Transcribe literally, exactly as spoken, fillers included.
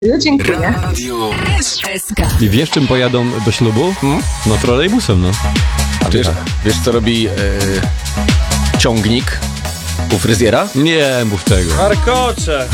Dziękuję. I wiesz, czym pojadą do ślubu? Hmm? No trolejbusem, no. A wiesz, wiesz co robi e, ciągnik u fryzjera? Nie mów tego. Warkocze!